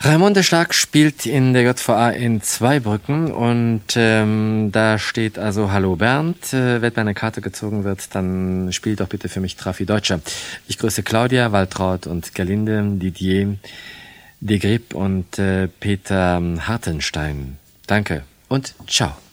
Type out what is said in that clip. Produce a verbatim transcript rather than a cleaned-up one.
Raimonde Stark spielt in der J V A in Zweibrücken und ähm, da steht also Hallo Bernd. Äh, wenn meine Karte gezogen wird, dann spielt doch bitte für mich Trafi Deutscher. Ich grüße Claudia, Waltraud und Gerlinde, Didier, De Grip und äh, Peter Hartenstein. Danke und ciao.